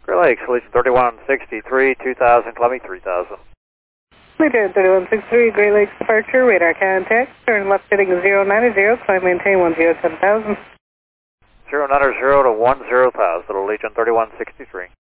Great Lakes, Legion 3163, 2000, Columbia 3000. Legion 3163, Great Lakes departure, radar contact, turn left heading 090, climb maintain 107,000. 090 to 10,000, Legion 3163.